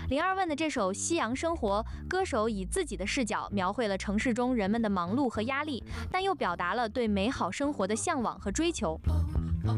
零二问的这首《夕阳生活》，歌手以自己的视角描绘了城市中人们的忙碌和压力，但又表达了对美好生活的向往和追求。